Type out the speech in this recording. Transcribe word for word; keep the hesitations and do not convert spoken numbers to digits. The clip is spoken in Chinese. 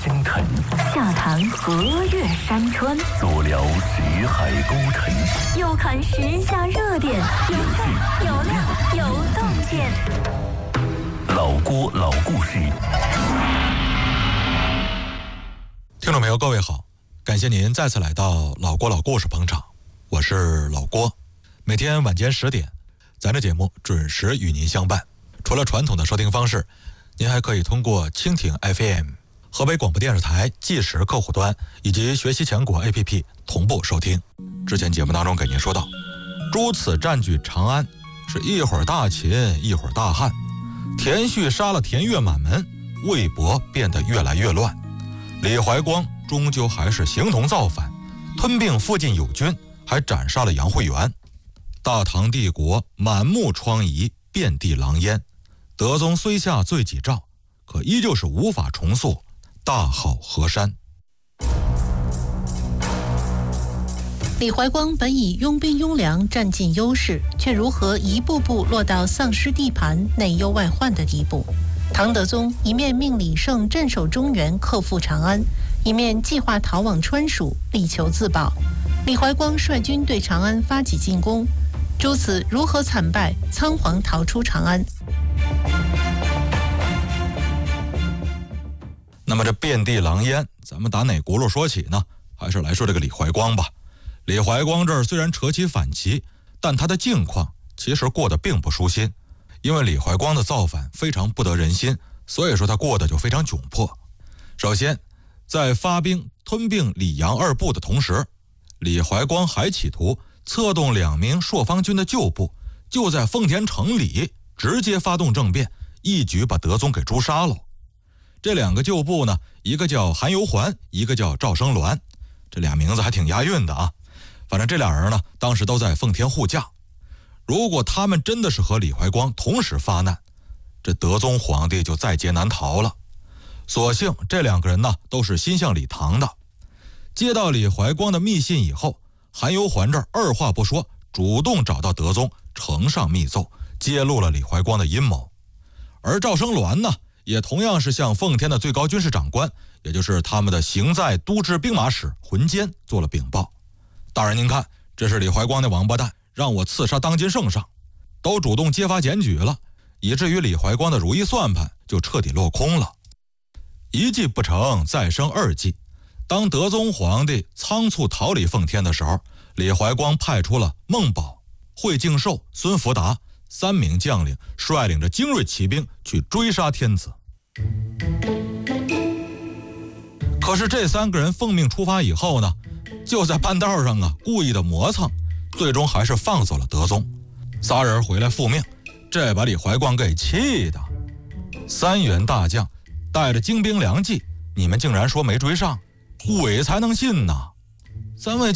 星辰， 下谈河岳山川， 左聊西海孤尘， 右看时下热点，有趣有料有洞见。 老郭老故事。 听众朋友，各位好，感谢您再次来到老郭老故事捧场，我是老郭。每天晚间十点，咱这节目准时与您相伴。除了传统的收听方式，您还可以通过蜻蜓 F M、河北广播电视台计时客户端以及学习强国 A P P 同步收听。之前节目当中给您说到，朱此占据长安，是一会儿大秦一会儿大汉，田旭杀了田岳满门，魏博变得越来越乱，李怀光终究还是形同造反，吞并附近友军，还斩杀了杨惠元。大唐帝国满目疮痍，遍地狼烟，德宗虽下罪己诏，可依旧是无法重塑大好河山。 李怀光本以拥兵拥粮占尽优势，却如何一步步落到丧失地盘、内忧外患的地步？唐德宗一面命李胜镇守中原，克复长安，一面计划逃往川蜀，力求自保。李怀光率军对长安发起进攻，诸此如何惨败，仓皇逃出长安？ 那么这遍地狼烟，咱们打哪轱辘说起呢？还是来说这个李怀光吧。李怀光这儿虽然扯起反旗，但他的境况其实过得并不舒心，因为李怀光的造反非常不得人心，所以说他过得就非常窘迫。首先，在发兵吞并李杨二部的同时，李怀光还企图策动两名朔方军的旧部，就在奉田城里直接发动政变，一举把德宗给诛杀了。这两个旧部呢，一个叫韩由环，一个叫赵生鸾，这俩名字还挺押韵的啊。反正这俩人呢，当时都在奉天护驾。如果他们真的是和李怀光同时发难，这德宗皇帝就在劫难逃了。所幸这两个人呢，都是心向李唐的。接到李怀光的密信以后，韩由环这儿二话不说，主动找到德宗，呈上密奏，揭露了李怀光的阴谋。而赵生鸾呢，也同样是向奉天的最高军事长官，也就是他们的行在都制兵马使浑坚做了禀报。大人您看，这是李怀光那王八蛋让我刺杀当今圣上，都主动揭发检举了，以至于李怀光的如意算盘就彻底落空了。一计不成，再生二计。当德宗皇帝仓促逃离奉天的时候，李怀光派出了孟宝、惠敬寿、孙福达三名将领，率领着精锐骑兵去追杀天子。可是这三个人奉命出发以后呢，就在半道上啊，故意的磨蹭，最终还是放走了德宗。仨人回来复命，这把李怀光给气的。三员大将带着精兵良计，你们竟然说没追上，鬼才能信呐！三位